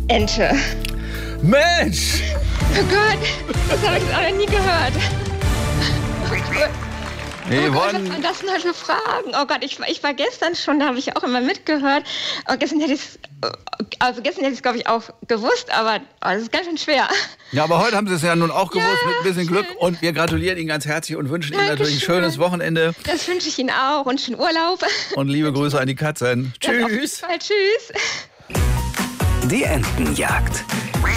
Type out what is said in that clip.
Ente. Mensch! Oh Gott, das habe ich auch noch nie gehört. Oh Gott, was man das mal für Fragen? Oh Gott, ich war gestern schon, da habe ich auch immer mitgehört. Und gestern hätte ich es, glaube ich, auch gewusst, aber das ist ganz schön schwer. Ja, aber heute haben Sie es ja nun auch gewusst, mit ein bisschen schön. Glück. Und wir gratulieren Ihnen ganz herzlich und wünschen Ihnen Dankeschön. natürlich ein schönes Wochenende. Das wünsche ich Ihnen auch und schönen Urlaub. Und liebe Grüße an die Katzen. Das auf jeden Tschüss. Fall. Tschüss. Die Entenjagd.